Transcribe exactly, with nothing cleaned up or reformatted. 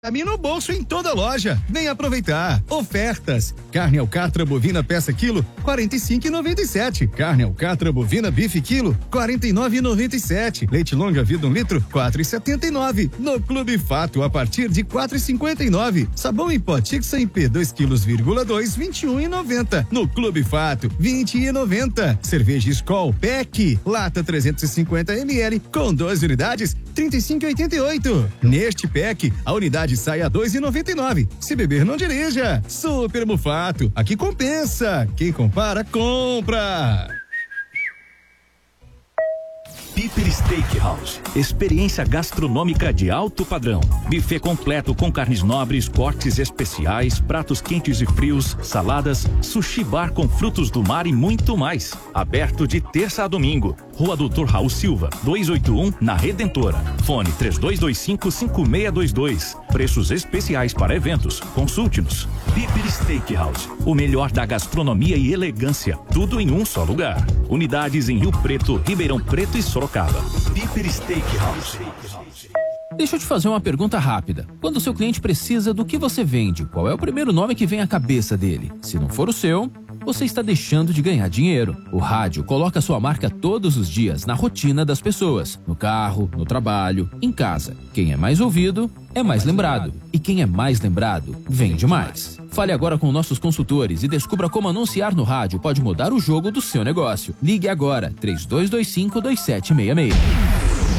Caminho no bolso em toda loja. Vem aproveitar. Ofertas. Carne alcatra bovina peça quilo, quarenta e cinco reais e noventa e sete centavos. Carne alcatra bovina bife quilo, quarenta e nove reais e noventa e sete centavos. Leite longa vida um litro, quatro reais e setenta e nove centavos. No Clube Fato a partir de quatro reais e cinquenta e nove centavos. Sabão em pó Tixa em P dois quilos, dois, vinte e um reais e noventa centavos. No Clube Fato, vinte reais e noventa centavos. Cerveja Skol Pack, lata trezentos e cinquenta mililitros com doze unidades, trinta e cinco reais e oitenta e oito centavos. Neste pack, a unidade sai a dois reais e noventa e nove centavos. Se beber, não dirija. Super Mufato, aqui compensa. Quem compara, compra. Piper Steakhouse, experiência gastronômica de alto padrão. Buffet completo com carnes nobres, cortes especiais, pratos quentes e frios, saladas, sushi bar com frutos do mar e muito mais. Aberto de terça a domingo. Rua Doutor Raul Silva, duzentos e oitenta e um, na Redentora. Fone três dois dois cinco, cinco seis dois dois. Preços especiais para eventos. Consulte-nos. Piper Steakhouse, o melhor da gastronomia e elegância. Tudo em um só lugar. Unidades em Rio Preto, Ribeirão Preto e Sorocaba. Piper Steakhouse. Deixa eu te fazer uma pergunta rápida. Quando o seu cliente precisa do que você vende, qual é o primeiro nome que vem à cabeça dele? Se não for o seu, você está deixando de ganhar dinheiro. O rádio coloca sua marca todos os dias na rotina das pessoas. No carro, no trabalho, em casa. Quem é mais ouvido, é mais lembrado. E quem é mais lembrado, vende mais. Fale agora com nossos consultores e descubra como anunciar no rádio pode mudar o jogo do seu negócio. Ligue agora, três dois dois cinco, dois sete seis seis.